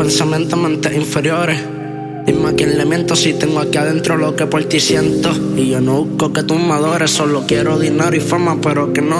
pensamientos, mentes inferiores. Dime a quién le miento si tengo aquí adentro lo que por ti siento. Y yo no busco que tú me adores, solo quiero dinero y fama, pero que no